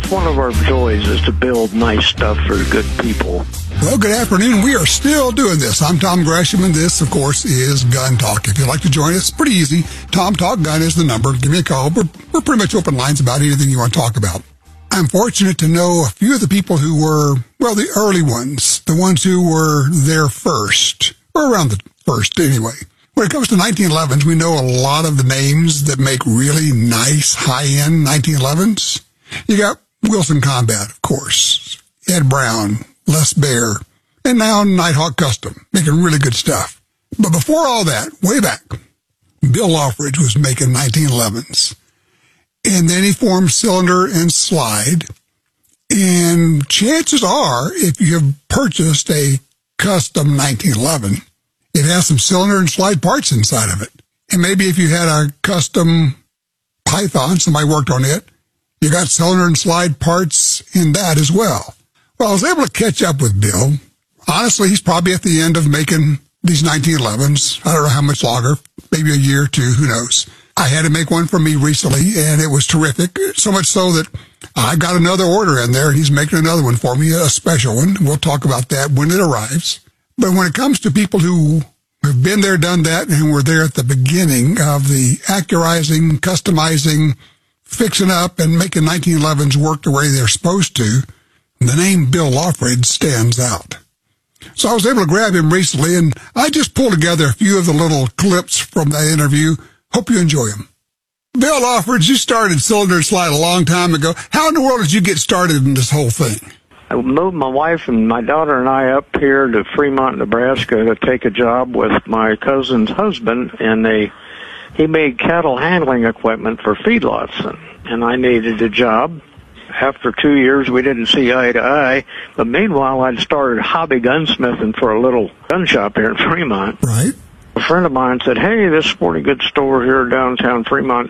one of our joys is to build nice stuff for good people. Well, good afternoon. We are still doing this. I'm Tom Gresham, and this, of course, is Gun Talk. If you'd like to join us, it's pretty easy. Tom Talk Gun is the number. Give me a call. We're pretty much open lines about anything you want to talk about. I'm fortunate to know a few of the people who were, well, the early ones, the ones who were there first, or around the first anyway. When it comes to 1911s, we know a lot of the names that make really nice, high-end 1911s. You got Wilson Combat, of course, Ed Brown, Les Baer, and now Nighthawk Custom, making really good stuff. But before all that, way back, Bill Loffridge was making 1911s. And then he formed Cylinder and Slide. And chances are, if you have purchased a custom 1911, it has some cylinder and slide parts inside of it. And maybe if you had a custom Python, somebody worked on it, you got cylinder and slide parts in that as well. Well, I was able to catch up with Bill. Honestly, he's probably at the end of making these 1911s. I don't know how much longer, maybe a year or two, who knows. I had to make one for me recently, and it was terrific, so much so that I got another order in there, and he's making another one for me, a special one. We'll talk about that when it arrives. But when it comes to people who have been there, done that, and were there at the beginning of the accurizing, customizing, fixing up, and making 1911s work the way they're supposed to, the name Bill Loffridge stands out. So I was able to grab him recently, and I just pulled together a few of the little clips from that interview. Hope you enjoy them. Bill Loffridge, you started Cylinder and Slide a long time ago. How in the world did you get started in this whole thing? I moved my wife and my daughter and I up here to Fremont, Nebraska to take a job with my cousin's husband, and he made cattle handling equipment for feedlots, and I needed a job. After 2 years, we didn't see eye to eye, but meanwhile, I'd started hobby gunsmithing for a little gun shop here in Fremont. Right. A friend of mine said, "Hey, this sporting goods store here downtown Fremont